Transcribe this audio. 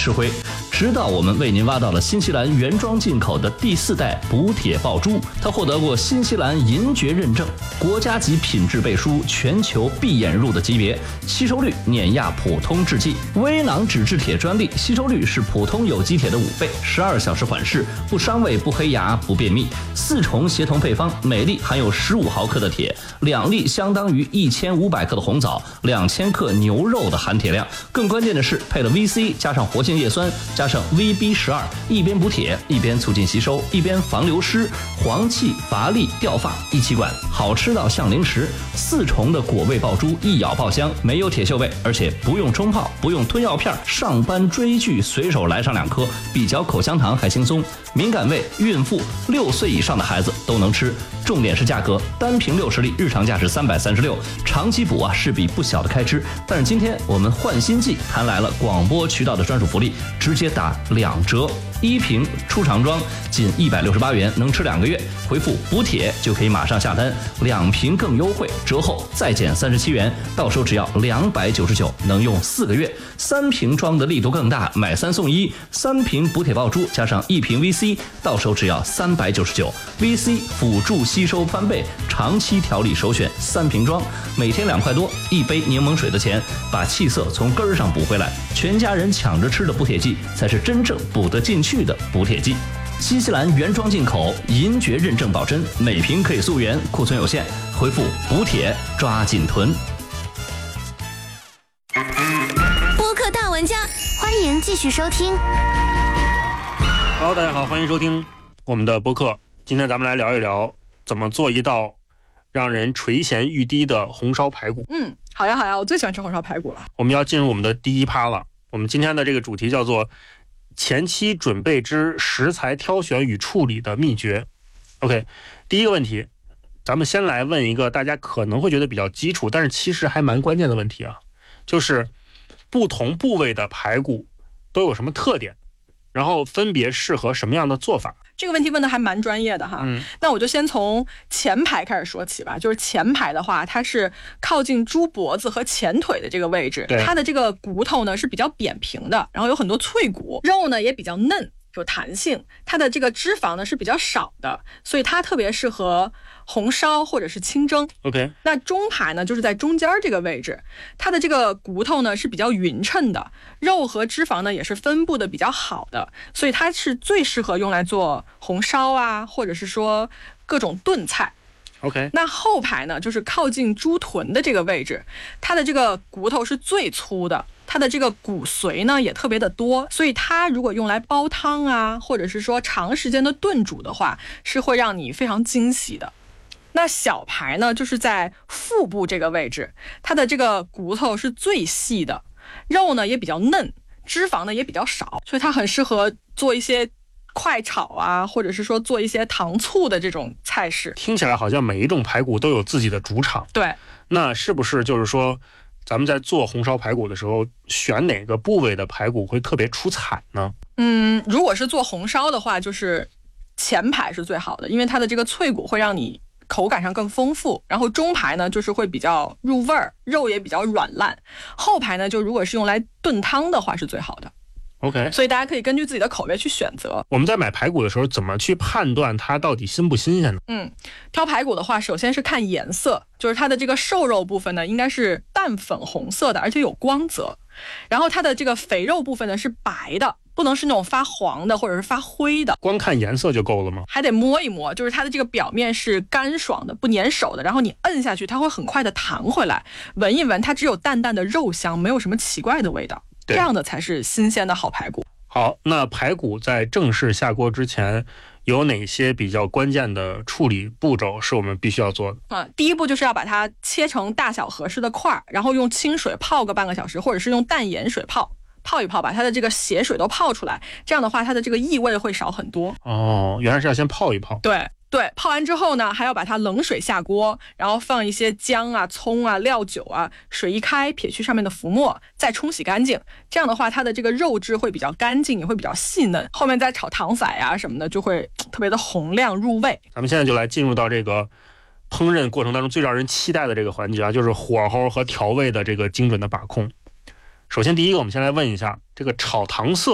吃灰。直到我们为您挖到了新西兰原装进口的第4代补铁爆珠，它获得过新西兰银爵认证，国家级品质背书，全球闭眼入的级别，吸收率碾压普通制剂，微囊脂质铁专利，吸收率是普通有机铁的5倍，12小时缓释，不伤胃，不黑牙，不便秘，4重协同配方，每粒含有15毫克的铁，2粒相当于1500克的红枣，2000克牛肉的含铁量。更关键的是配了 VC 加上活性叶酸加上 VB12，一边补铁，一边促进吸收，一边防流失、黄气、乏力、掉发，一起管，好吃到像零食。4重的果味爆珠，一咬爆香，没有铁锈味，而且不用冲泡，不用吞药片，上班追剧随手来上2颗，比嚼口香糖还轻松。敏感胃、孕妇、6岁以上的孩子都能吃。重点是价格，单瓶60粒，日常价是336，长期补势必不小的开支。但是今天我们换新季谈来了广播渠道的专属福利，直接打2折，1瓶出厂装仅168元，能吃2个月。回复补铁就可以马上下单，2瓶更优惠，折后再减37元，到手只要299，能用4个月。3瓶装的力度更大，买3送1，3瓶补铁爆珠加上1瓶 VC， 到手只要399。VC 辅助吸收翻倍，长期调理首选，3瓶装，每天2块多，1杯柠檬水的钱，把气色从根儿上补回来。全家人抢着吃的补铁剂，才是真正补得进去的补铁剂。新西兰原装进口，银爵认证保真，每瓶可以溯源，库存有限，回复补铁抓紧囤。 播客大玩家，欢迎继续收听。 Hello， 大家好，欢迎收听我们的播客。今天咱们来聊一聊怎么做一道让人垂涎欲滴的红烧排骨。 好呀好呀，我最喜欢吃红烧排骨了。 我们要进入我们的第1趴了。我们今天的这个主题叫做前期准备之食材挑选与处理的秘诀。OK， 第一个问题，咱们先来问一个大家可能会觉得比较基础，但是其实还蛮关键的问题啊，就是不同部位的排骨都有什么特点，然后分别适合什么样的做法。 这个问题问的还蛮专业的哈，那我就先从前排开始说起吧。就是前排的话，它是靠近猪脖子和前腿的这个位置，它的这个骨头呢是比较扁平的，然后有很多脆骨，肉呢也比较嫩，有弹性，它的这个脂肪呢是比较少的，所以它特别适合红烧或者是清蒸。 OK， 那中排呢就是在中间这个位置，它的这个骨头呢是比较匀称的，肉和脂肪呢也是分布的比较好的，所以它是最适合用来做红烧啊，或者是说各种炖菜。 OK， 那后排呢就是靠近猪臀的这个位置，它的这个骨头是最粗的，它的这个骨髓呢也特别的多，所以它如果用来煲汤啊，或者是说长时间的炖煮的话，是会让你非常惊喜的。那小排呢就是在腹部这个位置，它的这个骨头是最细的，肉呢也比较嫩，脂肪呢也比较少，所以它很适合做一些快炒啊，或者是说做一些糖醋的这种菜式。 听起来好像每一种排骨都有自己的主场。 对， 那是不是就是说咱们在做红烧排骨的时候，选哪个部位的排骨会特别出彩呢？ 如果是做红烧的话，就是前排是最好的，因为它的这个脆骨会让你口感上更丰富，然后中排呢就是会比较入味儿，肉也比较软烂，后排呢就如果是用来炖汤的话是最好的。 OK， 所以大家可以根据自己的口味去选择。 我们在买排骨的时候，怎么去判断它到底新不新鲜呢？ 挑排骨的话，首先是看颜色，就是它的这个瘦肉部分呢，应该是淡粉红色的，而且有光泽。然后它的这个肥肉部分呢是白的，不能是那种发黄的或者是发灰的。 光看颜色就够了吗？ 还得摸一摸，就是它的这个表面是干爽的，不粘手的，然后你摁下去，它会很快的弹回来。闻一闻，它只有淡淡的肉香，没有什么奇怪的味道。这样的才是新鲜的好排骨。 好，那排骨在正式下锅之前，有哪些比较关键的处理步骤是我们必须要做的？ 第一步就是要把它切成大小合适的块，然后用清水泡个半个小时，或者是用淡盐水泡一泡，把它的这个血水都泡出来，这样的话它的这个异味会少很多。 哦，原来是要先泡一泡。 对，泡完之后呢，还要把它冷水下锅，然后放一些姜啊、葱啊、料酒啊，水一开撇去上面的浮沫，再冲洗干净。这样的话，它的这个肉质会比较干净，也会比较细嫩。后面再炒糖色啊什么的，就会特别的红亮入味。 咱们现在就来进入到这个烹饪过程当中最让人期待的这个环节啊，就是火候和调味的这个精准的把控。首先第一个，我们先来问一下这个炒糖色